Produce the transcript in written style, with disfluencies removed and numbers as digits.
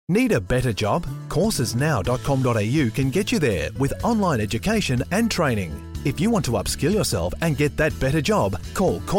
Need a better job? Coursesnow.com.au can get you there with online education and training. If you want to upskill yourself and get that better job, call